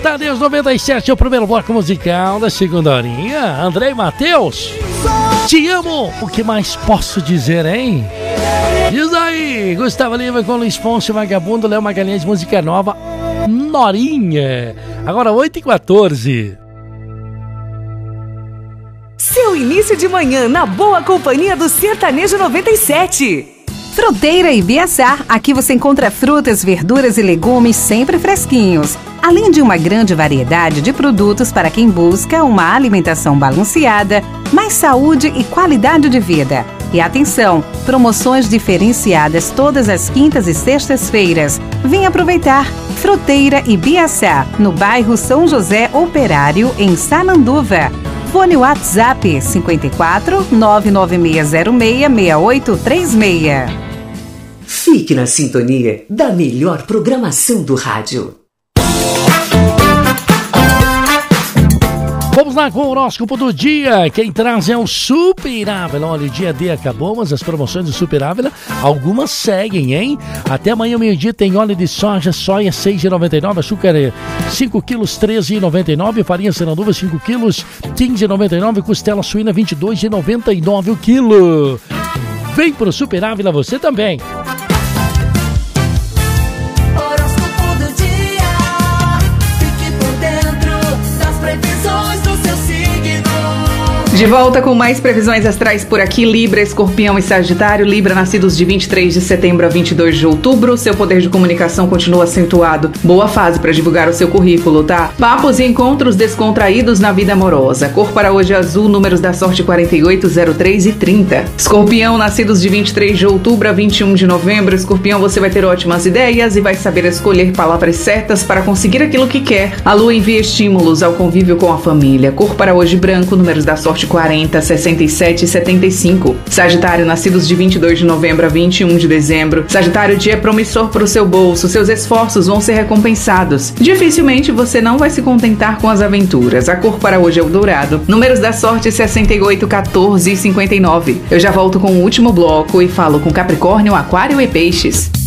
Sertanejo 97 é o primeiro bloco musical da segunda horinha. André e Matheus, te amo, o que mais posso dizer, hein? Diz aí, Gustavo Lima com Luiz Ponce, Vagabundo, Léo Magalhães, música nova, Norinha. Agora 8h14. Seu início de manhã na boa companhia do Sertanejo 97. Fruteira Ibiaçá, aqui você encontra frutas, verduras e legumes sempre fresquinhos. Além de uma grande variedade de produtos para quem busca uma alimentação balanceada, mais saúde e qualidade de vida. E atenção, promoções diferenciadas todas as quintas e sextas-feiras. Vem aproveitar! Fruteira Ibiaçá, no bairro São José Operário, em Sananduva. Fone WhatsApp 54 99606 6836. Fique na sintonia da melhor programação do rádio. Vamos lá com o horóscopo do dia. Quem traz é o Super Ávila. Olha, o dia D acabou, mas as promoções do Super Ávila, algumas seguem, hein? Até amanhã, meio-dia, tem óleo de soja, soia R$ 6,99, açúcar 5 quilos, R$ 13,99, farinha Sananduva 5 quilos, R$ 15,99, costela suína R$ 22,99 o quilo. Vem pro Super Ávila você também. De volta com mais previsões astrais por aqui, Libra, Escorpião e Sagitário. Libra, nascidos de 23 de setembro a 22 de outubro. Seu poder de comunicação continua acentuado. Boa fase para divulgar o seu currículo, tá? Papos e encontros descontraídos na vida amorosa. Cor para hoje azul, números da sorte 48, 03 e 30. Escorpião, nascidos de 23 de outubro a 21 de novembro. Escorpião, você vai ter ótimas ideias e vai saber escolher palavras certas para conseguir aquilo que quer. A lua envia estímulos ao convívio com a família. Cor para hoje branco, números da sorte 40, 67 e 75. Sagitário, nascidos de 22 de novembro a 21 de dezembro. Sagitário, dia promissor para o seu bolso. Seus esforços vão ser recompensados. Dificilmente você não vai se contentar com as aventuras. A cor para hoje é o dourado. Números da sorte 68, 14 e 59. Eu já volto com o último bloco e falo com Capricórnio, Aquário e Peixes.